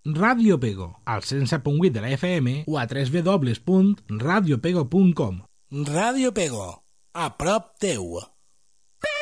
Ràdio Pego, al 107.8 de la FM o a www.radiopego.com. Ràdio Pego, a prop teu.